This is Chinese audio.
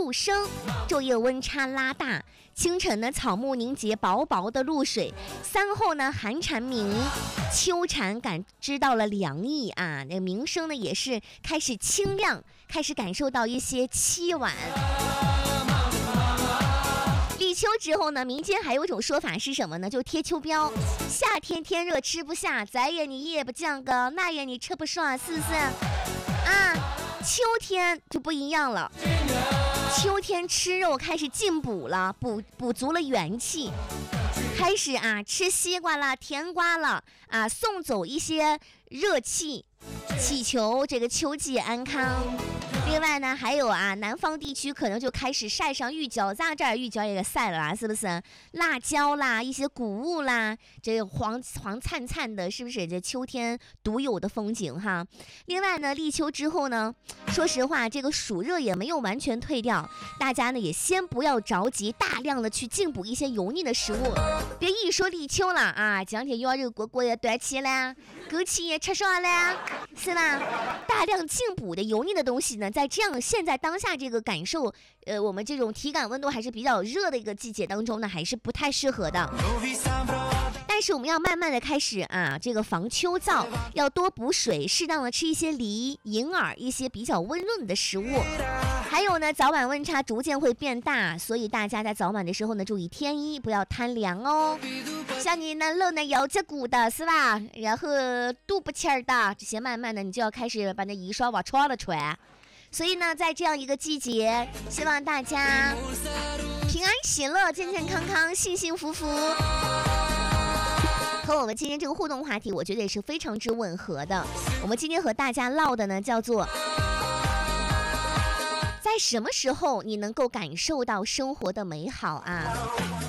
入生，昼夜温差拉大。清晨呢，草木凝结薄薄的露水；餐后呢，寒蝉鸣，秋蝉感知到了凉意啊，那鸣声呢也是开始清亮，开始感受到一些凄婉。立秋之后呢，民间还有一种说法是什么呢？就贴秋膘。夏天天热吃不下，咱夜你夜不降高，那夜你吃不爽，是不是？啊，秋天就不一样了。秋天吃肉开始进补了，补足了元气，开始啊吃西瓜了、甜瓜了啊，送走一些热气，祈求这个秋季安康。另外呢，还有啊，南方地区可能就开始晒上玉椒，咱这儿玉椒也给晒了啦，是不是？辣椒啦，一些谷物啦，这黄灿灿的，是不是这秋天独有的风景哈？另外呢，立秋之后呢，说实话，这个暑热也没有完全退掉，大家呢也先不要着急，大量的去进补一些油腻的食物，别一说立秋了啊，讲起羊肉锅锅也端起了，枸杞也吃上了，是吧？大量进补的油腻的东西呢，在这样现在当下这个感受，我们这种体感温度还是比较热的一个季节当中呢，还是不太适合的。但是我们要慢慢的开始啊，这个防秋燥，要多补水，适当的吃一些梨、银耳，一些比较温润的食物。还有呢，早晚温差逐渐会变大，所以大家在早晚的时候呢，注意添衣，不要贪凉哦。像你那冷的腰脊骨的是吧？然后肚不气儿的这些，慢慢的你就要开始把那衣裳往穿了穿。所以呢，在这样一个季节，希望大家平安喜乐、健健康康、幸幸福福。和我们今天这个互动话题，我觉得也是非常之吻合的。我们今天和大家唠的呢，叫做在什么时候你能够感受到生活的美好啊？